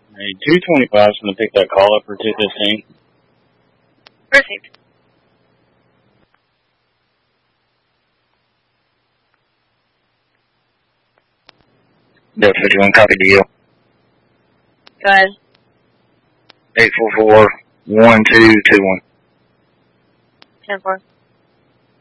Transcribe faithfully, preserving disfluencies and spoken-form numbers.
Hey, two twenty-five is going to pick that call up for two fifteen. Received. Delta fifty-one, copy deal. Go ahead. eight four four, one two two one. ten four.